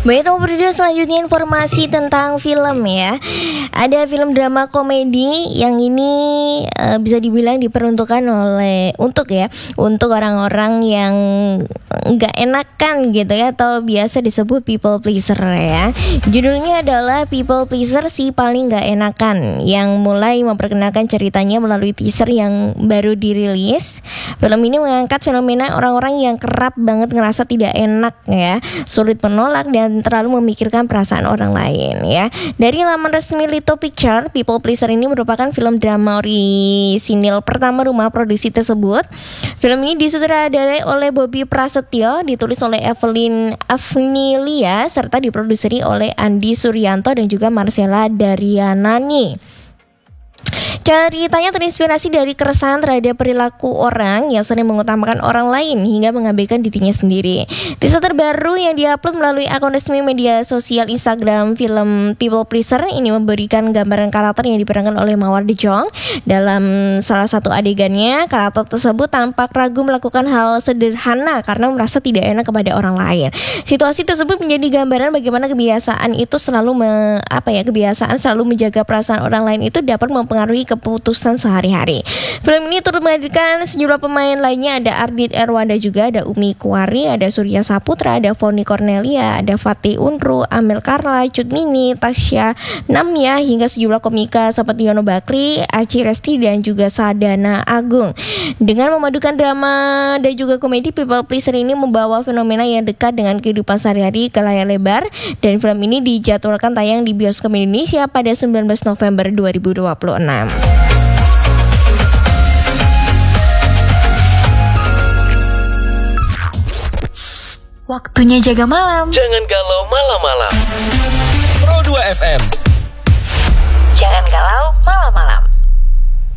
Baik, teman berdua, selanjutnya informasi tentang film ya. Ada film drama komedi yang ini bisa dibilang diperuntukkan untuk orang-orang yang nggak enakan gitu ya, atau biasa disebut people pleaser ya. Judulnya adalah People Pleaser Si Paling Nggak Enakan, yang mulai memperkenalkan ceritanya melalui teaser yang baru dirilis. Film ini mengangkat fenomena orang-orang yang kerap banget ngerasa tidak enak ya, sulit menolak dan terlalu memikirkan perasaan orang lain ya. Dari laman resmi Lito Picture, People Pleaser ini merupakan film drama orisinil pertama rumah produksi tersebut. Film ini disutradarai oleh Bobby Prasetyo, ditulis oleh Evelyn Afnilia, serta diproduseri oleh Andi Suryanto dan juga Marcella Daryanani. Ceritanya terinspirasi dari keresahan terhadap perilaku orang yang sering mengutamakan orang lain hingga mengabaikan dirinya sendiri. Teaser terbaru yang diupload melalui akun resmi media sosial Instagram film People Pleaser ini memberikan gambaran karakter yang diperankan oleh Mawar De Jong. Dalam salah satu adegannya, karakter tersebut tampak ragu melakukan hal sederhana karena merasa tidak enak kepada orang lain. Situasi tersebut menjadi gambaran bagaimana kebiasaan selalu menjaga perasaan orang lain itu dapat mempengaruhi keputusan sehari-hari. Film ini turut menghadirkan sejumlah pemain lainnya, ada Ardit Erwanda juga, ada Umi Kuari, ada Surya Saputra, ada Foni Cornelia, ada Fatih Unru, Amel Carla, Cut Mini, Tasya Namya, hingga sejumlah komika seperti Yono Bakri, Aci Resti, dan juga Sadana Agung. Dengan memadukan drama dan juga komedi, People Pleaser ini membawa fenomena yang dekat dengan kehidupan sehari-hari ke layar lebar, dan film ini dijadwalkan tayang di bioskop Indonesia pada 19 November 2026. Waktunya jaga malam. Jangan galau malam-malam. Pro 2 FM